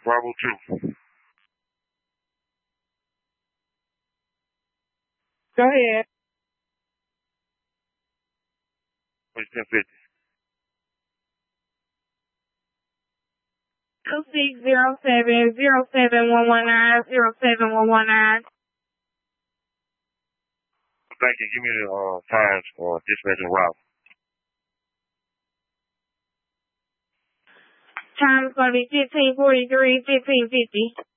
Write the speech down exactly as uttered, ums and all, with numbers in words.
Bravo two. Go ahead. It's ten fifty. Two six zero seven zero seven one one nine zero seven one one nine. Thank you. Give me the uh, times for dispatch and route. Time's gonna be fifteen forty three, fifteen fifty.